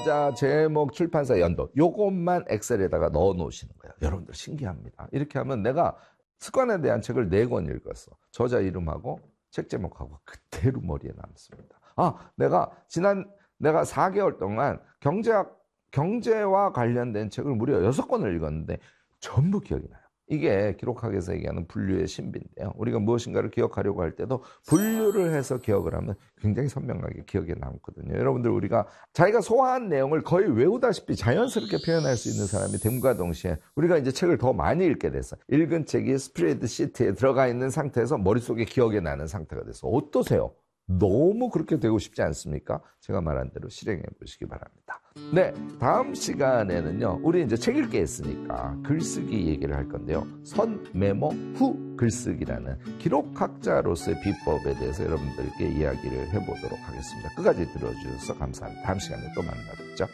저자, 제목, 출판사 연도 요것만 엑셀에다가 넣어 놓으시는 거예요. 여러분들 신기합니다. 이렇게 하면 내가 습관에 대한 책을 4권 읽었어. 저자 이름하고 책 제목하고 그대로 머리에 남습니다. 내가 4개월 동안 경제와 관련된 책을 무려 6권을 읽었는데 전부 기억이 나요. 이게 기록학에서 얘기하는 분류의 신비인데요. 우리가 무엇인가를 기억하려고 할 때도 분류를 해서 기억을 하면 굉장히 선명하게 기억에 남거든요. 여러분들 우리가 자기가 소화한 내용을 거의 외우다시피 자연스럽게 표현할 수 있는 사람이 됨과 동시에 우리가 이제 책을 더 많이 읽게 됐어요. 읽은 책이 스프레드시트에 들어가 있는 상태에서 머릿속에 기억에 나는 상태가 됐어. 어떠세요? 너무 그렇게 되고 싶지 않습니까? 제가 말한 대로 실행해 보시기 바랍니다. 네, 다음 시간에는요, 우리 이제 책 읽기 했으니까 글쓰기 얘기를 할 건데요. 선, 메모, 후 글쓰기라는 기록학자로서의 비법에 대해서 여러분들께 이야기를 해보도록 하겠습니다. 끝까지 들어주셔서 감사합니다. 다음 시간에 또 만나요.